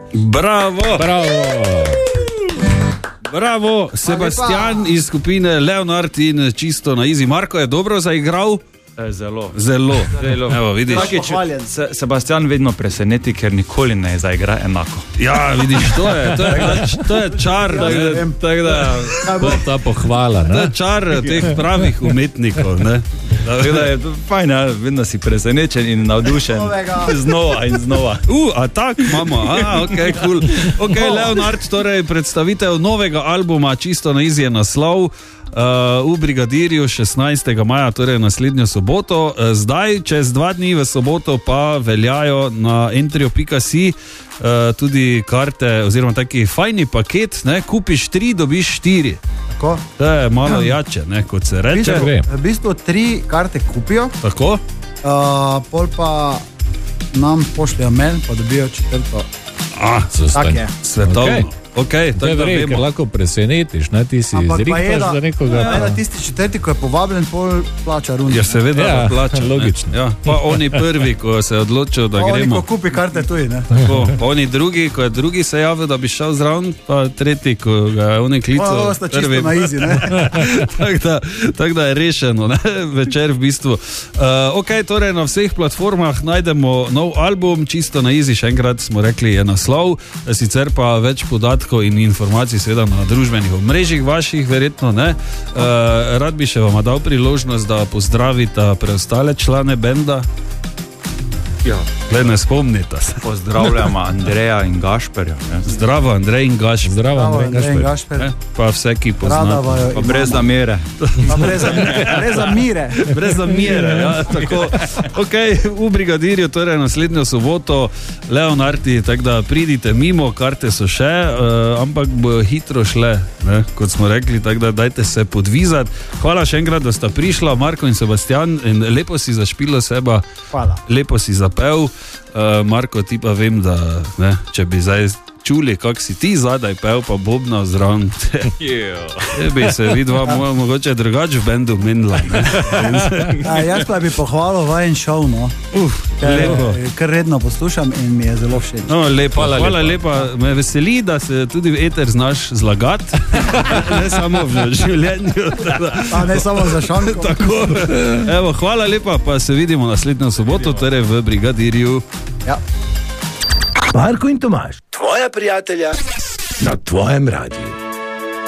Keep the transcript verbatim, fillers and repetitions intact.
Bravo! Bravo! Bravo, Sebastian iz skupine Leonard in Čisto na Easy. Marko je dobro zaigral? Zelo. Zelo. Zelo. Evo, vidiš. Se, Sebastian vedno preseneti, ker nikoli ne zaigra enako. Ja, vidiš, to je, to je, to je čar, ja, da, tak, da, to je ta pohvala. Ne? To je čar teh pravih umetnikov. Ne? Tako da je fajn, ja, vedno si presenečen in navdušen. Znova in znova. Uh, a tak imamo, a, ok, cool. Ok, Leonard, torej predstavitev novega albuma Čisto na Easy je naslov. Uh, v Brigadirju šestnajstega maja, torej naslednjo soboto. Uh, zdaj, čez dva dni v soboto pa veljajo na entrio pika si uh, tudi karte, oziroma taki fajni paket, ne? Kupiš tri, dobiš štiri. Tako? To je malo jače, ne? Kot se reče. V bistvu tri karte kupijo. Tako? Uh, pol pa nam pošljajo mail, pa dobijo četrto. Ah, tak je. Svetovno. Okay. Okay, to je vrej, ker lahko presenetiš, ne? Ti si zrihtaš za nekoga. Ja, ja, tisti četrti, ko je povabljen, pol plača rundo. Ja, seveda ja, plača. Logično. Ja, pa oni prvi, ko se je odločil, da pa gremo. Oni, ko kupi karte tuji, ne? Tako, pa oni drugi, ko je drugi se javil, da bi šel zraven, pa tretji, ko ga je oni klical. Pa osta čisto na easy, ne? Tako da, tak da je rešeno, ne? Večer v bistvu. Uh, ok, torej na vseh platformah najdemo nov album, Čisto na Easy, še enkrat smo rekli, je naslov, sicer pa več podatkov in informacij seveda na družbenih omrežjih vaših, verjetno, ne. Uh, rad bi še vam dal priložnost, da pozdravite preostale člane benda. Ja. Glej, ne spomnite se. Pozdravljamo Andreja in Gašperja. Ne? Zdravo, Andrej in Gašper. Zdravo, Andrej in Gašper. Gašper. Pa vse, ki poznate. Pa brez zamere. Pa brez zamere. Brez zamere, ja, tako. Ok, v Brigadirju, torej naslednjo soboto, Leonardi, tako da pridite mimo, karte so še, uh, ampak bo hitro šle, ne? Kot smo rekli, tako da dajte se podvizati. Hvala še enkrat, da sta prišla, Marko in Sebastian, in lepo si zašpilo seba. Hvala. Lepo si zapel. Uh, Marko, ti pa vem, da ne, če bi zdaj čuli, kak si ti zadaj pel, pa bobna zraven. Yeah. Bi se vidva mo- mogoče drugač v bendu menila. Ja, jaz pa bi pohvalil vajen šov, no. Uf, lepo. Kar redno poslušam in mi je zelo všeč. No, lepo, hvala, hvala lepa. lepa. Me veseli, da se tudi v eter znaš zlagati. Ne samo v življenju. A ne samo za šanko. Tako. Evo, hvala lepa, pa se vidimo naslednjo soboto, torej v Brigadirju. Ja. Marko in Tomaž, tvoja prijatelja na tvojem radiju.